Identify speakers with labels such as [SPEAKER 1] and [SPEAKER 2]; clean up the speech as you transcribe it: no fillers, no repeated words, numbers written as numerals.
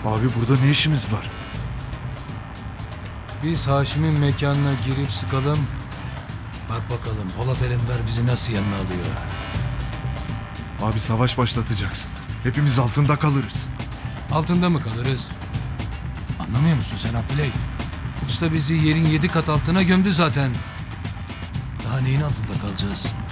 [SPEAKER 1] Abi burada ne işimiz var?
[SPEAKER 2] Biz Haşim'in mekanına girip sıkalım. Bak bakalım Polat Alemdar bizi nasıl yanına alıyor.
[SPEAKER 1] Abi savaş başlatacaksın. Hepimiz altında kalırız.
[SPEAKER 2] Altında mı kalırız? Anlamıyor musun sen Abdüley? Usta bizi yerin 7 kat altına gömdü zaten. Daha neyin altında kalacağız?